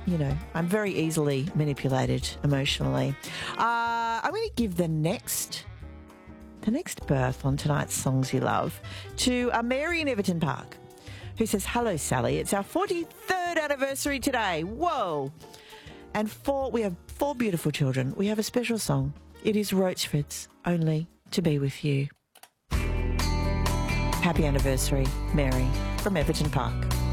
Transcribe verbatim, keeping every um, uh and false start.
you know, I'm very easily manipulated emotionally. Uh, I'm going to give the next, the next birth on tonight's Songs You Love to uh, Mary in Everton Park, who says, hello, Sally. It's our forty-third anniversary today. Whoa. And four, we have four beautiful children. We have a special song. It is Roachford's Only to Be With You. Happy anniversary, Mary from Everton Park.